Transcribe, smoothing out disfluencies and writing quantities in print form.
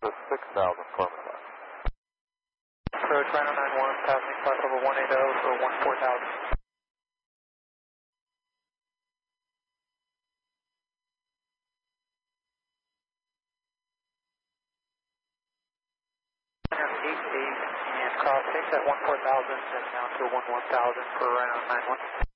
The 6,000 permanent. Approach Rhino 91, passing flight level 180 for 14,000. And cross, take that 14,000 and down to 11,000 for Rhino 91.